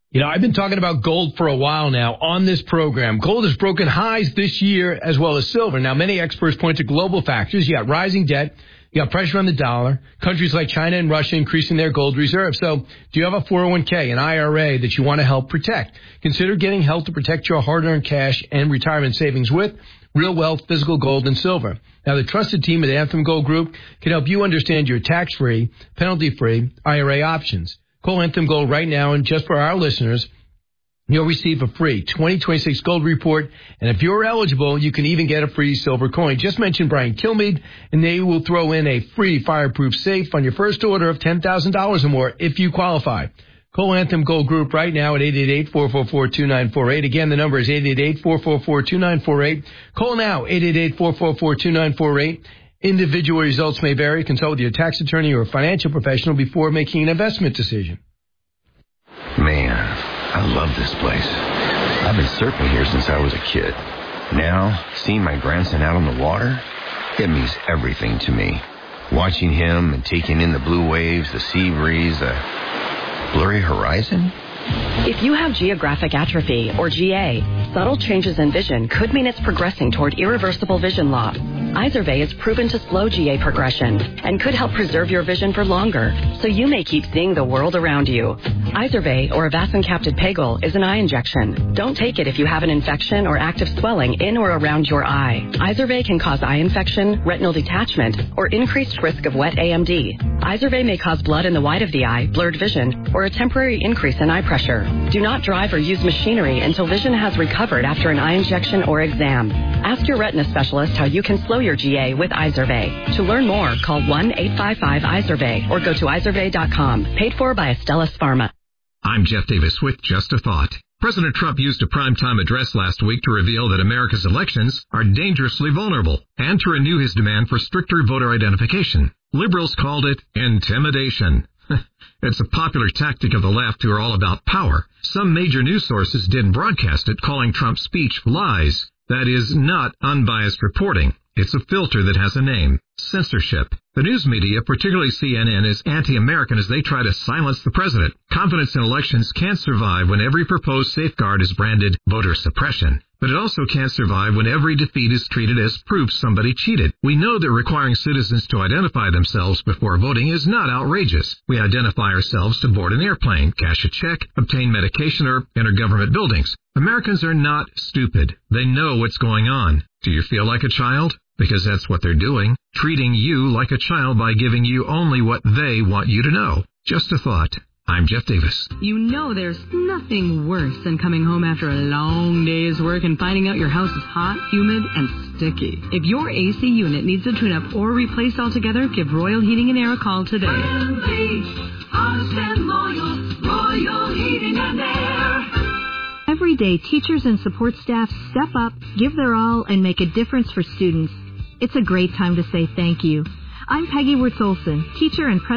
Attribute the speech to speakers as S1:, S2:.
S1: You know, I've been talking about gold for a while now on this program. Gold has broken highs this year as well as silver. Now, many experts point to global factors. You got rising debt. You got pressure on the dollar. Countries like China and Russia increasing their gold reserves. So do you have a 401k, an IRA that you want to help protect? Consider getting help to protect your hard-earned cash and retirement savings with Real Wealth Physical Gold and Silver. Now, the trusted team at Anthem Gold Group can help you understand your tax-free, penalty-free IRA options. Call Anthem Gold right now, and just for our listeners, you'll receive a free 2026 gold report, and if you're eligible, you can even get a free silver coin. Just mention Brian Kilmeade, and they will throw in a free fireproof safe on your first order of $10,000 or more if you qualify. Call Anthem Gold Group right now at 888-444-2948. Again, the number is 888-444-2948. Call now, 888-444-2948. Individual results may vary. Consult with your tax attorney or financial professional before making an investment decision.
S2: Man, I love this place. I've been surfing here since I was a kid. Now, seeing my grandson out on the water, it means everything to me. Watching him and taking in the blue waves, the sea breeze, the blurry horizon.
S3: If you have geographic atrophy, or GA, subtle changes in vision could mean it's progressing toward irreversible vision loss. Izervay is proven to slow GA progression and could help preserve your vision for longer, so you may keep seeing the world around you. Izervay, or avacincaptad pegol, is an eye injection. Don't take it if you have an infection or active swelling in or around your eye. Izervay can cause eye infection, retinal detachment, or increased risk of wet AMD. Izervay may cause blood in the white of the eye, blurred vision, or a temporary increase in eye pressure. Do not drive or use machinery until vision has recovered after an eye injection or exam. Ask your retina specialist how you can slow your GA with Izervay. To learn more, call 1-855-IZERVAY or go to izervay.com. Paid for by Astellas Pharma.
S4: I'm Jeff Davis with Just a Thought. President Trump used a primetime address last week to reveal that America's elections are dangerously vulnerable and to renew his demand for stricter voter identification. Liberals called it intimidation. It's a popular tactic of the left who are all about power. Some major news sources did broadcast it, calling Trump's speech lies. That is not unbiased reporting. It's a filter that has a name: censorship. The news media, particularly CNN, is anti-American as they try to silence the president. Confidence in elections can't survive when every proposed safeguard is branded voter suppression. But it also can't survive when every defeat is treated as proof somebody cheated. We know that requiring citizens to identify themselves before voting is not outrageous. We identify ourselves to board an airplane, cash a check, obtain medication, or enter government buildings. Americans are not stupid. They know what's going on. Do you feel like a child? Because that's what they're doing, treating you like a child by giving you only what they want you to know. Just a thought. I'm Jeff Davis.
S5: You know there's nothing worse than coming home after a long day's work and finding out your house is hot, humid, and sticky. If your AC unit needs a tune-up or replaced altogether, give Royal Heating and Air a call today.
S6: Honest and loyal, Royal Heating and Air.
S7: Every day, teachers and support staff step up, give their all, and make a difference for students. It's a great time to say thank you. I'm Peggy Wirtz-Olson, teacher and president